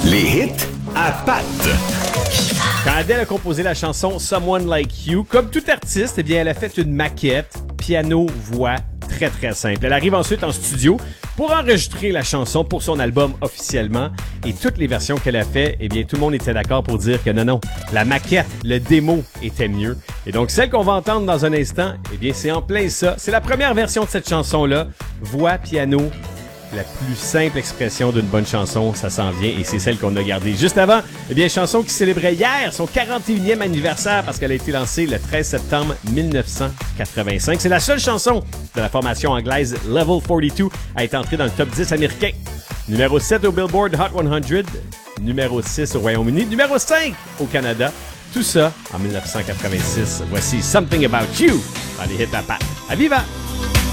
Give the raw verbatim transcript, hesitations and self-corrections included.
Les hits à Pat. Quand Adele a composé la chanson Someone Like You, comme tout artiste, eh bien, elle a fait une maquette, piano, voix, très très simple. Elle arrive ensuite en studio pour enregistrer la chanson pour son album officiellement. Et toutes les versions qu'elle a fait, eh bien, tout le monde était d'accord pour dire que non, non, la maquette, le démo était mieux. Et donc, celle qu'on va entendre dans un instant, eh bien, c'est en plein ça. C'est la première version de cette chanson-là. Voix, piano, la plus simple expression d'une bonne chanson, ça s'en vient et c'est celle qu'on a gardée. Juste avant, eh bien, chanson qui célébrait hier son quarante et unième anniversaire parce qu'elle a été lancée le treize septembre mille neuf cent quatre-vingt-cinq. C'est la seule chanson de la formation anglaise Level quarante-deux à être entrée dans le top dix américain. Numéro sept au Billboard Hot cent, numéro six au Royaume-Uni, numéro cinq au Canada. Tout ça en mille neuf cent quatre-vingt-six. Voici Something About You dans les hits à Pat. À Viva!